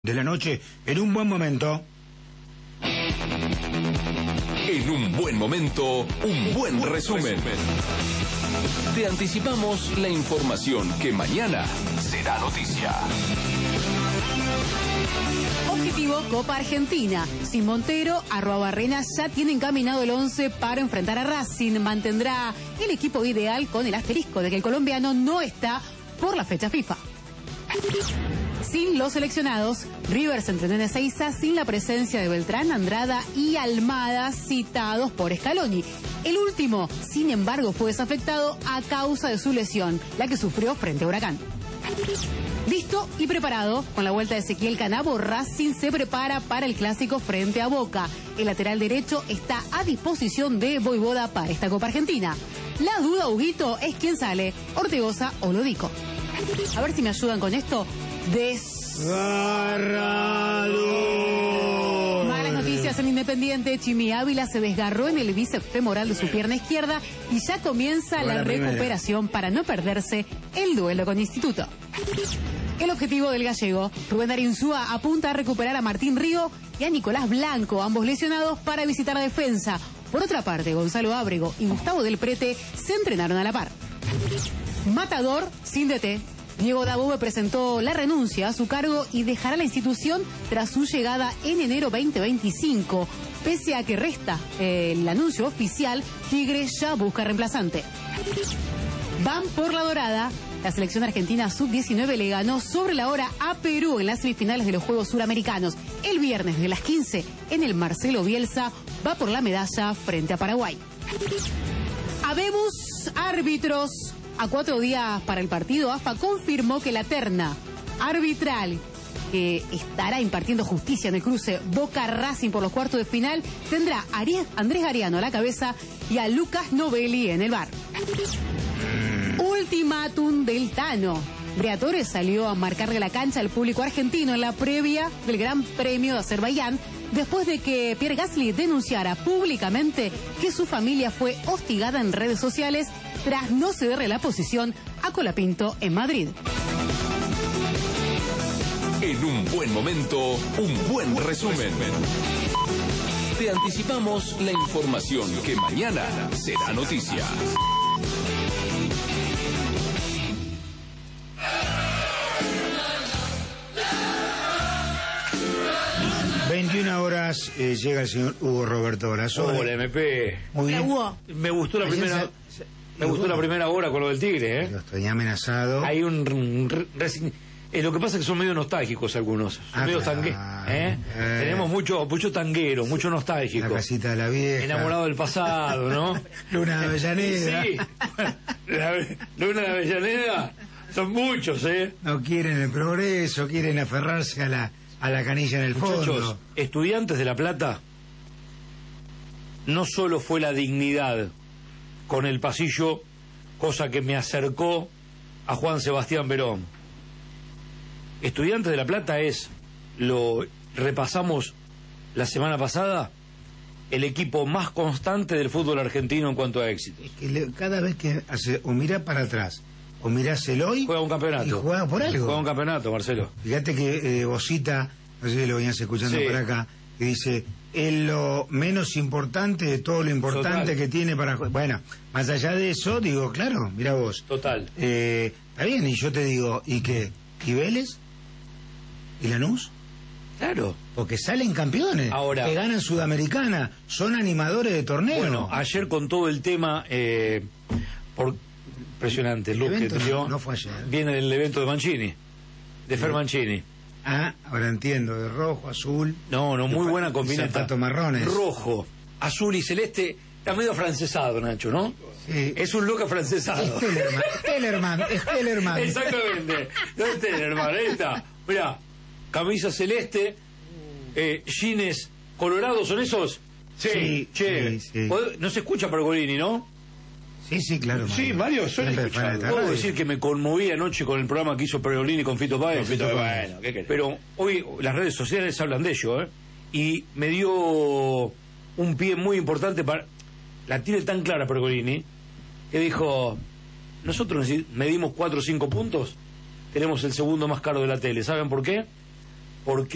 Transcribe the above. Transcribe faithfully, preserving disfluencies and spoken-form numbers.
de la noche, en un buen momento. En un buen momento, un buen resumen. Te anticipamos la información que mañana será noticia. Objetivo Copa Argentina. Sin Montero, Arruabarrena ya tiene encaminado el once para enfrentar a Racing. Mantendrá el equipo ideal con el asterisco de que el colombiano no está por la fecha FIFA. Sin los seleccionados, River se entrenó en Ezeiza sin la presencia de Beltrán, Andrada y Almada, citados por Scaloni. El último, sin embargo, fue desafectado a causa de su lesión, la que sufrió frente a Huracán. Listo y preparado, con la vuelta de Ezequiel Canabo, Racing se prepara para el clásico frente a Boca. El lateral derecho está a disposición de Voivoda para esta Copa Argentina. La duda, Huguito, es quién sale, Ortegoza o Lodico. A ver si me ayudan con esto. Desgarrado. Malas noticias en Independiente. Chimi Ávila se desgarró en el bíceps femoral de su pierna izquierda y ya comienza la, la recuperación para no perderse el duelo con Instituto. El objetivo del gallego, Rubén Darín Insúa, apunta a recuperar a Martín Río y a Nicolás Blanco, ambos lesionados, para visitar la defensa. Por otra parte, Gonzalo Ábrego y Gustavo Del Prete se entrenaron a la par. Matador sin D T. Diego Dabove presentó la renuncia a su cargo y dejará la institución tras su llegada en enero veinte veinticinco. Pese a que resta eh, el anuncio oficial, Tigre ya busca reemplazante. Van por la dorada. La selección argentina sub diecinueve le ganó sobre la hora a Perú en las semifinales de los Juegos Suramericanos. El viernes de las quince en el Marcelo Bielsa va por la medalla frente a Paraguay. Habemos árbitros. A cuatro días para el partido, AFA confirmó que la terna arbitral que estará impartiendo justicia en el cruce Boca-Racing por los cuartos de final tendrá a Andrés Gariano a la cabeza y a Lucas Novelli en el bar. Ultimátum del Tano. Briatore salió a marcarle la cancha al público argentino en la previa del Gran Premio de Azerbaiyán después de que Pierre Gasly denunciara públicamente que su familia fue hostigada en redes sociales tras no cederle la posición a Colapinto en Madrid. En un buen momento, un buen resumen. Te anticipamos la información que mañana será noticia. veintiuna horas eh, llega el señor Hugo Roberto Brazo. Hola, M P. Muy bien. Me gustó la primera me gustó la primera hora con lo del Tigre, ¿eh? Lo estoy amenazado. Hay un... Eh, lo que pasa es que son medio nostálgicos algunos. Son ah, medio claro. tangue, ¿eh? Eh. Tenemos mucho, mucho tanguero, mucho nostálgico. La casita de la vieja. Enamorado del pasado, ¿no? Luna de Avellaneda. Sí. La, Luna de Avellaneda son muchos, ¿eh? No quieren el progreso, quieren aferrarse a la... a la canilla en el Muchachos, fondo. Estudiantes de La Plata no solo fue la dignidad con el pasillo, cosa que me acercó a Juan Sebastián Verón. Estudiantes de La Plata es, lo repasamos la semana pasada, el equipo más constante del fútbol argentino en cuanto a éxito. Es que le, cada vez que hace o mira para atrás o mirás el hoy, juega un campeonato. Y juega por algo. Juega un campeonato, Marcelo. Fíjate que eh, Bosita, no sé si lo venías escuchando sí. por acá, que dice, es lo menos importante de todo lo importante Total. que tiene para... Bueno, más allá de eso, digo, claro, mira vos. Total. Eh, está bien, y yo te digo, ¿y qué? ¿Y Vélez? ¿Y Lanús? Claro. Porque salen campeones, ahora, que ganan Sudamericana, son animadores de torneos. Bueno, ayer con todo el tema... Eh, por impresionante, el look que dio. No, no fue ayer. Viene del evento de Mancini, de Fer Mancini. Ah, ahora entiendo, de rojo, azul. No, no, muy buena combinación. Zapatos marrones. Rojo, azul y celeste. Está medio afrancesado, Nacho, ¿no? Sí. Es un look afrancesado. Es Tellerman, Tellerman, es Tellerman. Exactamente, no es Tellerman, ahí está. Mirá, camisa celeste, eh, jeans colorados, ¿son esos? Sí, sí che. Sí, sí. No se escucha Pergolini, ¿no? Sí, sí, claro. Mario. Sí, Mario, suele escuchar. Puedo decir que me conmoví anoche con el programa que hizo Pergolini con Fito Páez. Fito bueno, ¿qué querés? Pero hoy las redes sociales hablan de ello, ¿eh? Y me dio un pie muy importante para... La tiene tan clara Pergolini, que dijo, nosotros medimos cuatro o cinco puntos, tenemos el segundo más caro de la tele. ¿Saben por qué? Porque